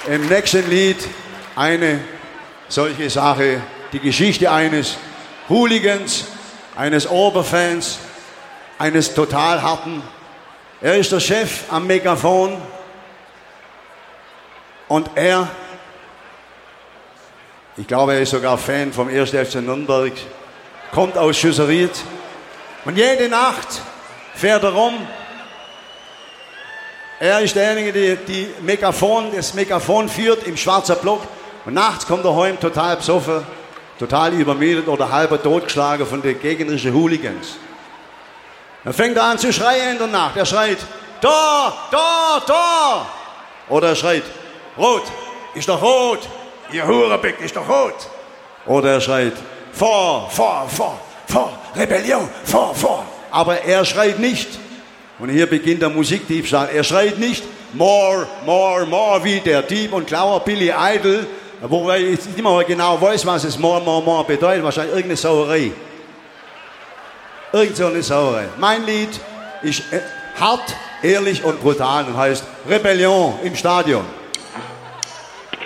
im nächsten Lied eine solche Sache, die Geschichte eines Hooligans, eines Oberfans, eines total harten. Er ist der Chef am Megafon und ich glaube, er ist sogar Fan vom 1. FC Nürnberg, kommt aus Schüsseried und jede Nacht fährt er rum. Er ist derjenige, der das Megafon führt im Schwarzer Block und nachts kommt er heim total besoffen, total übermüdet oder halber totgeschlagen von den gegnerischen Hooligans. Dann fängt er an zu schreien in der Nacht. Er schreit, Tor, Tor, Tor! Oder er schreit, Rot, ist doch rot! Ihr Hurenbeck, ist doch rot! Oder er schreit, vor, Rebellion, vor! Aber er schreit nicht. Und hier beginnt der Musikdiebstahl. Er schreit nicht, more, wie der Dieb und Klauer Billy Idol, wobei ich nicht mehr genau weiß, was es more bedeutet. Wahrscheinlich irgendeine Sauerei. Irgend so eine Sauerei. Mein Lied ist hart, ehrlich und brutal und heißt Rebellion im Stadion.